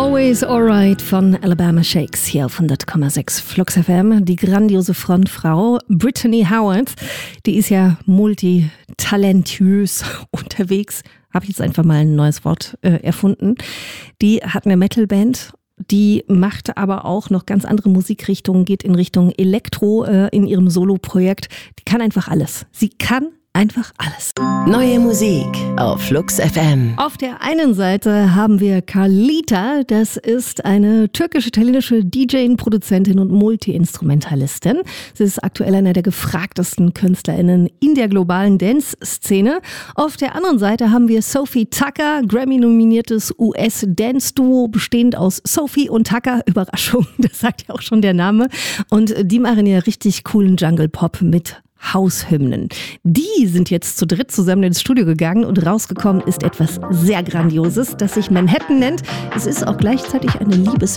Always Alright von Alabama Shakes hier auf 100,6 Flux FM. Die grandiose Frontfrau Brittany Howard, die ist ja multitalentös unterwegs. Habe ich jetzt einfach mal ein neues Wort erfunden. Die hat eine Metalband. Die macht aber auch noch ganz andere Musikrichtungen, geht in Richtung Elektro in ihrem Solo-Projekt. Die kann einfach alles. Sie kann einfach alles. Neue Musik auf Flux FM. Auf der einen Seite haben wir Carlita. Das ist eine türkisch-italienische DJ, Produzentin und Multi-Instrumentalistin. Sie ist aktuell einer der gefragtesten KünstlerInnen in der globalen Dance-Szene. Auf der anderen Seite haben wir Sophie Tucker, Grammy-nominiertes US-Dance-Duo, bestehend aus Sophie und Tucker. Überraschung, das sagt ja auch schon der Name. Und die machen ja richtig coolen Jungle-Pop mit Haushymnen. Die sind jetzt zu dritt zusammen ins Studio gegangen und rausgekommen ist etwas sehr Grandioses, das sich Manhattan nennt. Es ist auch gleichzeitig eine